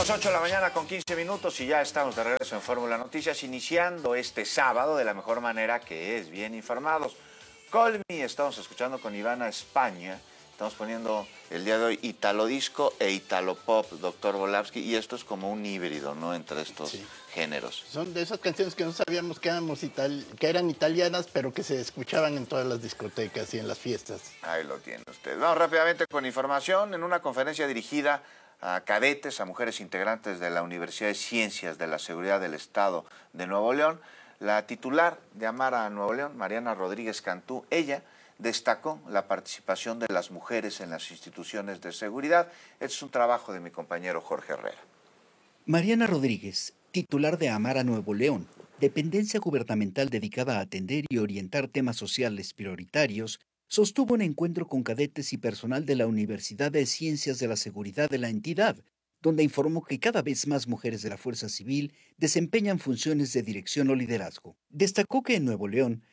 las 8 de la mañana con 15 minutos y ya estamos de regreso en Fórmula Noticias, iniciando este sábado de la mejor manera, que es bien informados. Call Me, estamos escuchando con Ivana España, estamos poniendo el día de hoy Italo Disco e Italo Pop, Dr. Volavsky, y esto es como un híbrido, ¿no?, entre estos géneros. Son de esas canciones que no sabíamos que eran italianas, pero que se escuchaban en todas las discotecas y en las fiestas. Ahí lo tiene usted. Vamos rápidamente con información. En una conferencia dirigida a cadetes, a mujeres integrantes de la Universidad de Ciencias de la Seguridad del Estado de Nuevo León, la titular de Amara Nuevo León, Mariana Rodríguez Cantú, ella destacó la participación de las mujeres en las instituciones de seguridad. Este es un trabajo de mi compañero Jorge Herrera. Mariana Rodríguez, titular de Amara Nuevo León, dependencia gubernamental dedicada a atender y orientar temas sociales prioritarios, sostuvo un encuentro con cadetes y personal de la Universidad de Ciencias de la Seguridad de la entidad, donde informó que cada vez más mujeres de la Fuerza Civil desempeñan funciones de dirección o liderazgo. Destacó que en Nuevo León,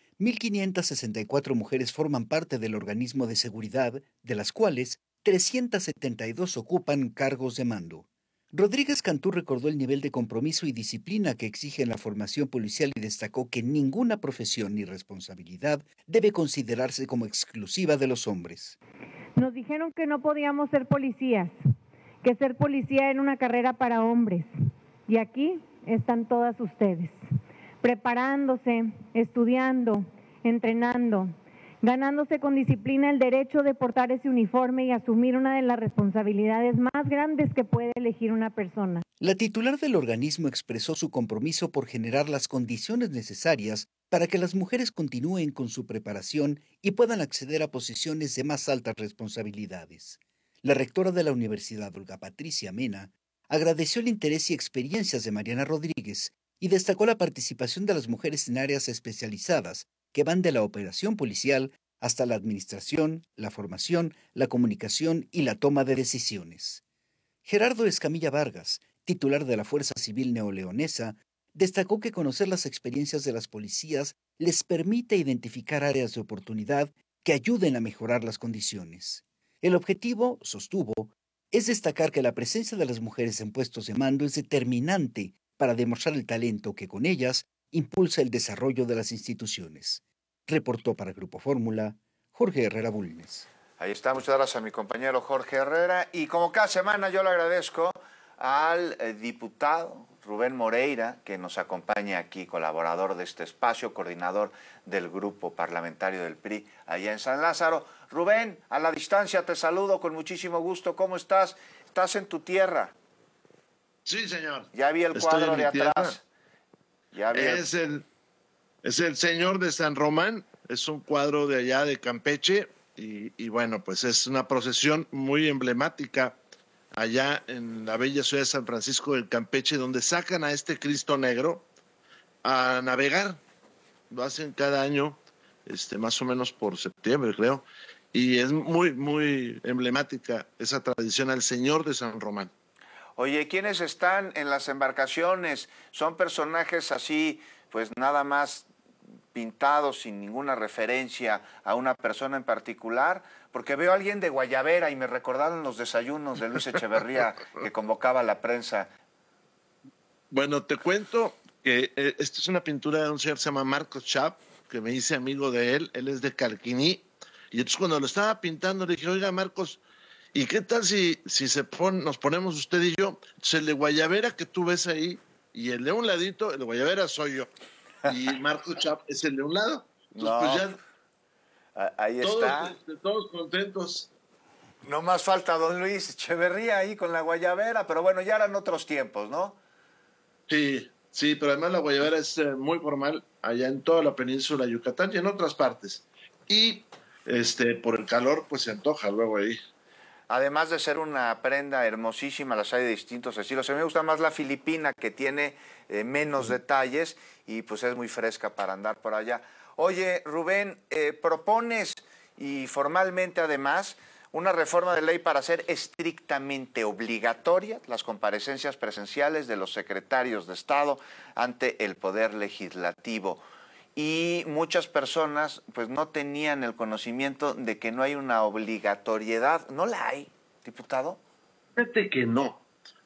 1.564 mujeres forman parte del organismo de seguridad, de las cuales 372 ocupan cargos de mando. Rodríguez Cantú recordó el nivel de compromiso y disciplina que exige la formación policial y destacó que ninguna profesión ni responsabilidad debe considerarse como exclusiva de los hombres. Nos dijeron que no podíamos ser policías, que ser policía era una carrera para hombres. Y aquí están todas ustedes, preparándose, estudiando, entrenando, ganándose con disciplina el derecho de portar ese uniforme y asumir una de las responsabilidades más grandes que puede elegir una persona. La titular del organismo expresó su compromiso por generar las condiciones necesarias para que las mujeres continúen con su preparación y puedan acceder a posiciones de más altas responsabilidades. La rectora de la universidad, Olga Patricia Mena, agradeció el interés y experiencias de Mariana Rodríguez y destacó la participación de las mujeres en áreas especializadas que van de la operación policial hasta la administración, la formación, la comunicación y la toma de decisiones. Gerardo Escamilla Vargas, titular de la Fuerza Civil Neoleonesa, destacó que conocer las experiencias de las policías les permite identificar áreas de oportunidad que ayuden a mejorar las condiciones. El objetivo, sostuvo, es destacar que la presencia de las mujeres en puestos de mando es determinante para demostrar el talento que con ellas impulsa el desarrollo de las instituciones. Reportó para Grupo Fórmula, Jorge Herrera Bulnes. Ahí está, muchas gracias a mi compañero Jorge Herrera. Y como cada semana yo le agradezco al diputado Rubén Moreira, que nos acompaña aquí, colaborador de este espacio, coordinador del grupo parlamentario del PRI allá en San Lázaro. Rubén, a la distancia te saludo con muchísimo gusto. ¿Cómo estás? ¿Estás en tu tierra? Sí, señor. Ya vi el cuadro de atrás. Ya vi es el Señor de San Román, es un cuadro de allá de Campeche y bueno, pues es una procesión muy emblemática allá en la bella ciudad de San Francisco del Campeche, donde sacan a este Cristo Negro a navegar. Lo hacen cada año, más o menos por septiembre, creo, y es muy, muy emblemática esa tradición al Señor de San Román. Oye, ¿quiénes están en las embarcaciones? ¿Son personajes así, pues nada más pintados sin ninguna referencia a una persona en particular? Porque veo a alguien de Guayabera y me recordaron los desayunos de Luis Echeverría que convocaba a la prensa. Bueno, te cuento que esta es una pintura de un señor que se llama Marcos Chap, que me hice amigo de él es de Calquiní, y entonces cuando lo estaba pintando le dije, oiga Marcos, ¿y qué tal si nos ponemos usted y yo? Entonces el de Guayabera que tú ves ahí, y el de un ladito, el de Guayabera soy yo, y Marcos Chap es el de un lado. Entonces, no, pues ya ahí está. Todos contentos. No más falta don Luis Echeverría ahí con la Guayabera, pero bueno, ya eran otros tiempos, ¿no? Sí, pero además la Guayabera es muy formal allá en toda la península de Yucatán y en otras partes. Y por el calor, pues se antoja luego ahí. Además de ser una prenda hermosísima, las hay de distintos estilos. A mí me gusta más la filipina, que tiene menos detalles y pues es muy fresca para andar por allá. Oye, Rubén, propones, y formalmente además, una reforma de ley para hacer estrictamente obligatoria las comparecencias presenciales de los secretarios de Estado ante el Poder Legislativo. Y muchas personas pues no tenían el conocimiento de que no hay una obligatoriedad. ¿No la hay, diputado? Fíjate que no.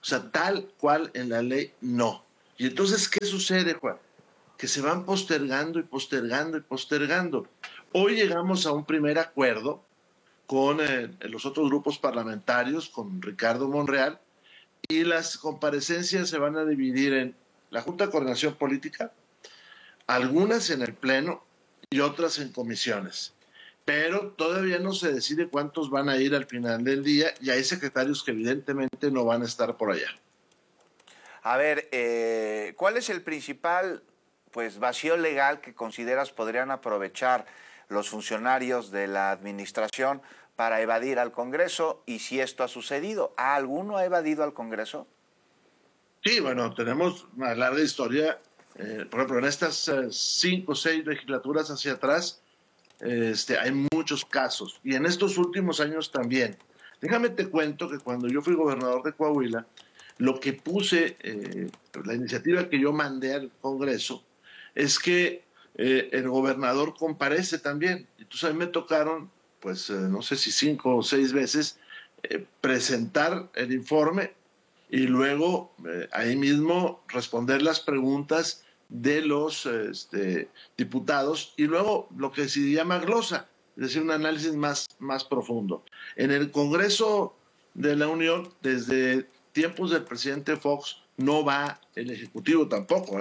O sea, tal cual en la ley, no. Y entonces, ¿qué sucede, Juan? Que se van postergando y postergando y postergando. Hoy llegamos a un primer acuerdo con los otros grupos parlamentarios, con Ricardo Monreal, y las comparecencias se van a dividir en la Junta de Coordinación Política, algunas en el Pleno y otras en comisiones. Pero todavía no se decide cuántos van a ir al final del día y hay secretarios que evidentemente no van a estar por allá. A ver, ¿cuál es el principal vacío legal que consideras podrían aprovechar los funcionarios de la administración para evadir al Congreso? Y si esto ha sucedido, ¿alguno ha evadido al Congreso? Sí, bueno, tenemos una larga historia. Por ejemplo, en estas 5 o 6 legislaturas hacia atrás, hay muchos casos. Y en estos últimos años también. Déjame te cuento que cuando yo fui gobernador de Coahuila, lo que puse, la iniciativa que yo mandé al Congreso, es que el gobernador comparece también. Entonces a mí me tocaron, no sé si 5 o 6 veces, presentar el informe y luego ahí mismo responder las preguntas de los diputados y luego lo que se llama glosa, es decir, un análisis más profundo. En el Congreso de la Unión, desde tiempos del presidente Fox, no va el Ejecutivo tampoco.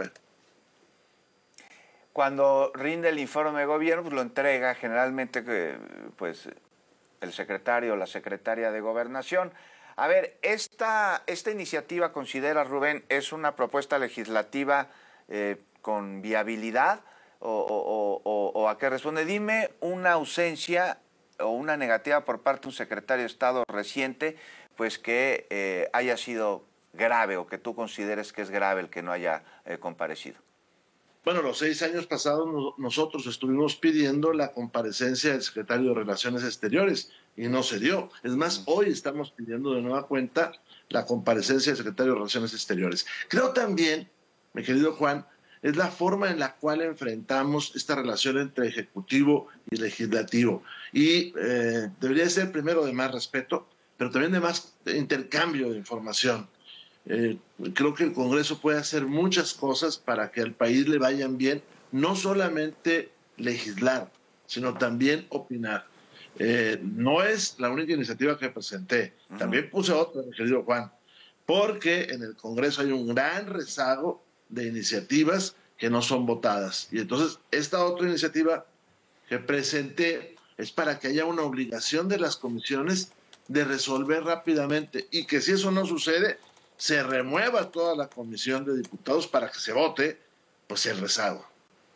Cuando rinde el informe de gobierno, pues lo entrega generalmente el secretario o la secretaria de Gobernación. A ver, esta iniciativa, considera Rubén, es una propuesta legislativa con viabilidad o a qué responde. Dime una ausencia o una negativa por parte de un secretario de Estado reciente, pues que haya sido grave o que tú consideres que es grave el que no haya comparecido. Bueno, los 6 años pasados nosotros estuvimos pidiendo la comparecencia del secretario de Relaciones Exteriores y no se dio. Es más, hoy estamos pidiendo de nueva cuenta la comparecencia del secretario de Relaciones Exteriores. Creo también, mi querido Juan, es la forma en la cual enfrentamos esta relación entre ejecutivo y legislativo. Y debería ser primero de más respeto, pero también de más intercambio de información. Creo que el Congreso puede hacer muchas cosas para que al país le vayan bien, no solamente legislar, sino también opinar. No es la única iniciativa que presenté, también puse otra, mi querido Juan, porque en el Congreso hay un gran rezago de iniciativas que no son votadas. Y entonces esta otra iniciativa que presenté es para que haya una obligación de las comisiones de resolver rápidamente y que si eso no sucede, se remueva toda la comisión de diputados para que se vote el rezago.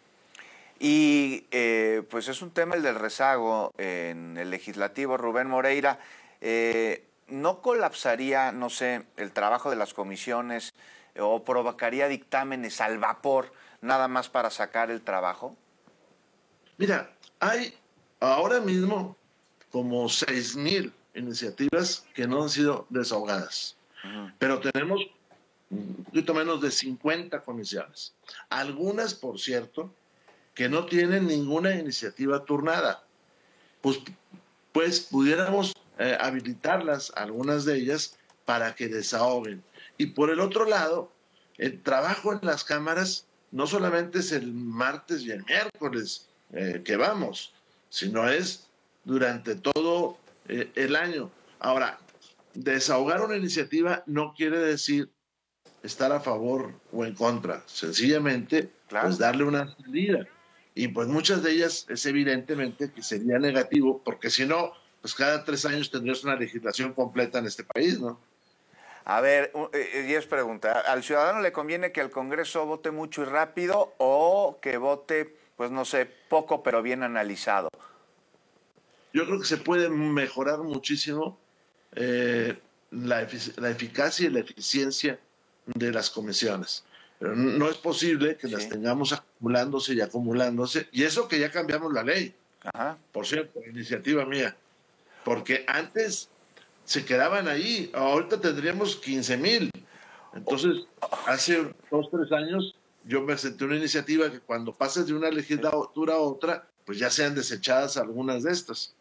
Y pues es un tema el del rezago en el legislativo, Rubén Moreira. ¿No colapsaría, no sé, el trabajo de las comisiones o provocaría dictámenes al vapor nada más para sacar el trabajo? Mira, hay ahora mismo como 6,000 iniciativas que no han sido desahogadas. Pero tenemos un poquito menos de 50 comisiones. Algunas, por cierto, que no tienen ninguna iniciativa turnada. Pues pudiéramos habilitarlas, algunas de ellas, para que desahoguen. Y por el otro lado, el trabajo en las cámaras no solamente es el martes y el miércoles que vamos, sino es durante todo el año. Ahora, desahogar una iniciativa no quiere decir estar a favor o en contra, sencillamente pues darle una salida. Y pues muchas de ellas es evidentemente que sería negativo, porque si no, pues cada 3 años tendrías una legislación completa en este país, ¿no? A ver, y es pregunta, ¿al ciudadano le conviene que el Congreso vote mucho y rápido o que vote, pues no sé, poco pero bien analizado? Yo creo que se puede mejorar muchísimo la eficacia y la eficiencia de las comisiones. Pero no es posible que las tengamos acumulándose y acumulándose. Y eso que ya cambiamos la ley. Ajá. Por cierto, iniciativa mía. Porque antes se quedaban ahí. Ahorita tendríamos 15,000. Entonces, hace 2, 3 años yo me presenté una iniciativa que cuando pases de una legislatura a otra, pues ya sean desechadas algunas de estas.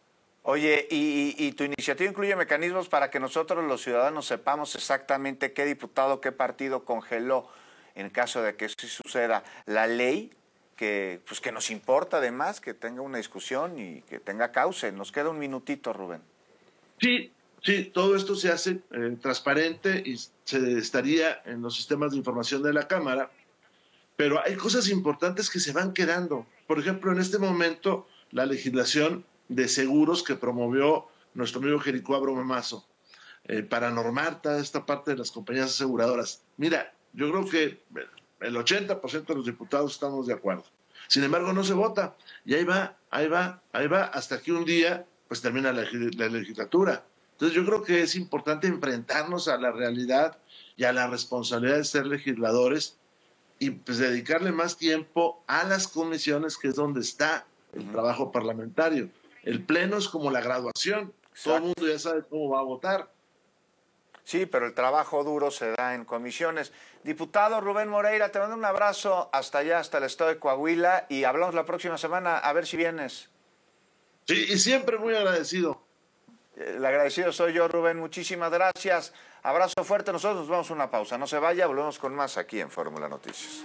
Oye, y tu iniciativa incluye mecanismos para que nosotros los ciudadanos sepamos exactamente qué diputado, qué partido congeló en caso de que eso suceda. La ley que nos importa además, que tenga una discusión y que tenga cauce. Nos queda un minutito, Rubén. Sí, todo esto se hace transparente y se estaría en los sistemas de información de la Cámara, pero hay cosas importantes que se van quedando. Por ejemplo, en este momento, la legislación de seguros que promovió nuestro amigo Jericó Abromamazo para normar toda esta parte de las compañías aseguradoras. Mira, yo creo que el 80% de los diputados estamos de acuerdo. Sin embargo, no se vota. Y ahí va, hasta que un día pues termina la legislatura. Entonces yo creo que es importante enfrentarnos a la realidad y a la responsabilidad de ser legisladores y pues dedicarle más tiempo a las comisiones, que es donde está el trabajo parlamentario. El pleno es como la graduación. Exacto. Todo el mundo ya sabe cómo va a votar. Sí, pero el trabajo duro se da en comisiones. Diputado Rubén Moreira, te mando un abrazo hasta allá, hasta el estado de Coahuila, y hablamos la próxima semana, a ver si vienes. Sí, y siempre muy agradecido. El agradecido soy yo, Rubén, muchísimas gracias. Abrazo fuerte, nosotros nos vamos a una pausa. No se vaya, volvemos con más aquí en Fórmula Noticias.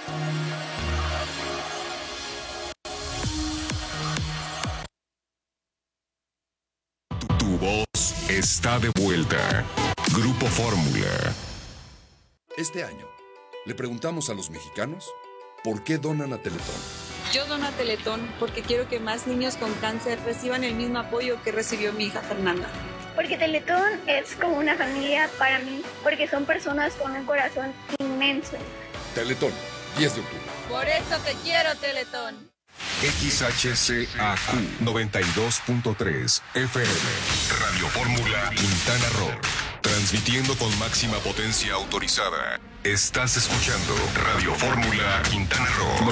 Tu voz está de vuelta. Grupo Fórmula. Este año, le preguntamos a los mexicanos por qué donan a Teletón. Yo dono a Teletón porque quiero que más niños con cáncer reciban el mismo apoyo que recibió mi hija Fernanda. Porque Teletón es como una familia para mí, porque son personas con un corazón inmenso. Teletón, 10 de octubre. Por eso te quiero, Teletón. XHCAQ 92.3 FM. Radio Fórmula Quintana Roo. Transmitiendo con máxima potencia autorizada. Estás escuchando Radio Fórmula Quintana Roo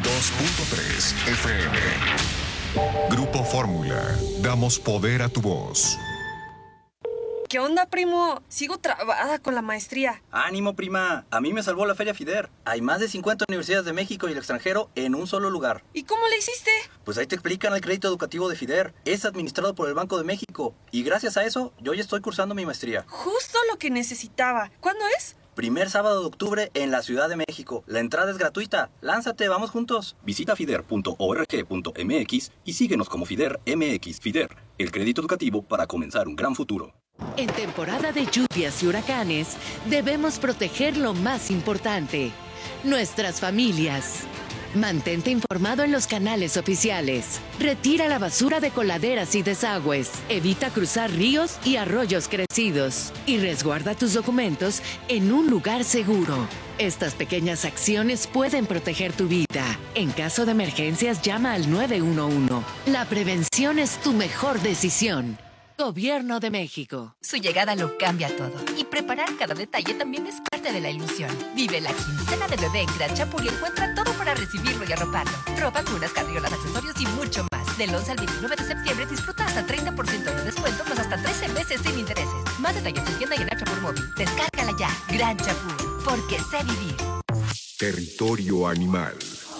92.3 FM. Grupo Fórmula. Damos poder a tu voz. ¿Qué onda, primo? Sigo trabada con la maestría. ¡Ánimo, prima! A mí me salvó la Feria FIDER. Hay más de 50 universidades de México y el extranjero en un solo lugar. ¿Y cómo le hiciste? Pues ahí te explican el crédito educativo de FIDER. Es administrado por el Banco de México. Y gracias a eso, yo ya estoy cursando mi maestría. Justo lo que necesitaba. ¿Cuándo es? Primer sábado de octubre en la Ciudad de México. La entrada es gratuita. ¡Lánzate, vamos juntos! Visita fider.org.mx y síguenos como FIDER MX. FIDER, el crédito educativo para comenzar un gran futuro. En temporada de lluvias y huracanes, debemos proteger lo más importante, nuestras familias. Mantente informado en los canales oficiales. Retira la basura de coladeras y desagües. Evita cruzar ríos y arroyos crecidos. Y resguarda tus documentos en un lugar seguro. Estas pequeñas acciones pueden proteger tu vida. En caso de emergencias, llama al 911. La prevención es tu mejor decisión. Gobierno de México. Su llegada lo cambia todo. Y preparar cada detalle también es parte de la ilusión. Vive la quincena de bebé en Gran Chapul y encuentra todo para recibirlo y arroparlo. Ropa, cunas, carriolas, accesorios y mucho más. Del 11 al 29 de septiembre disfruta hasta 30% de descuento más hasta 13 meses sin intereses. Más detalles en tienda y en Gran Chapul Móvil. Descárgala ya. Gran Chapul. Porque sé vivir. Territorio animal.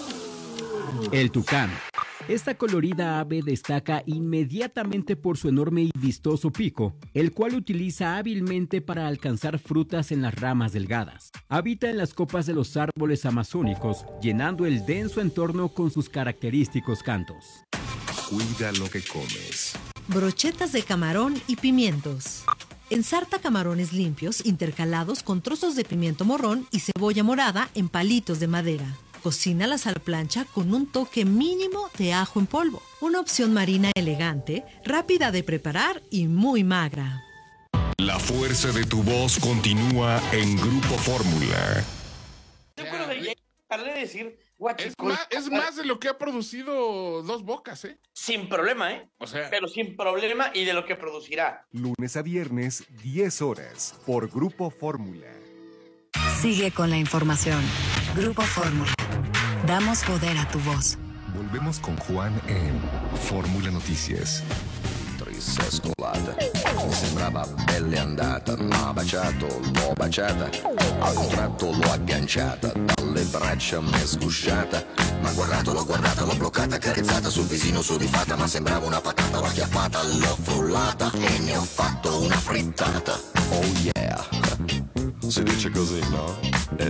El tucán. Esta colorida ave destaca inmediatamente por su enorme y vistoso pico, el cual utiliza hábilmente para alcanzar frutas en las ramas delgadas. Habita en las copas de los árboles amazónicos, llenando el denso entorno con sus característicos cantos. Cuida lo que comes. Brochetas de camarón y pimientos. Ensarta camarones limpios intercalados con trozos de pimiento morrón y cebolla morada en palitos de madera. Cocínalas a la plancha con un toque mínimo de ajo en polvo. Una opción marina elegante, rápida de preparar y muy magra. La fuerza de tu voz continúa en Grupo Fórmula. Yo creo que para decir es más de lo que ha producido Dos Bocas, ¿eh? Sin problema, ¿eh? O sea, pero sin problema y de lo que producirá. Lunes a viernes, 10 horas, por Grupo Fórmula. Sigue con la información. Grupo Fórmula. Damos poder a tu voz. Volvemos con Juan en Fórmula Noticias. Scolata. Mi sembrava pelle andata, m'ha baciato, l'ho baciata, a un tratto l'ho agganciata, dalle braccia m'è sgusciata, Ma l'ho guardata, l'ho bloccata, accarezzata sul visino sudifata, ma sembrava una patata, l'ho acchiappata, l'ho frullata e ne ho fatto una frittata. Oh yeah, si dice così, no?